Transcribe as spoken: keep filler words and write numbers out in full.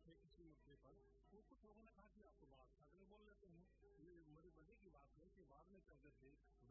थे किसी मुद्दे पर, तो कुछ लोगों ने कहा कि आपको बात अगले बोल लेते हैं, ये मेरी बड़ी की बात है कि बाद में चलते थे